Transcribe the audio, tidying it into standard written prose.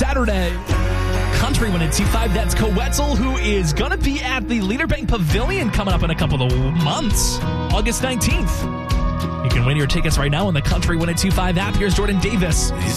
Saturday. Country 102.5, that's Coetzel, who is going to be at the Leaderbank Pavilion coming up in a couple of months, August 19th. You can win your tickets right now on the Country 102.5 app. Here's Jordan Davis.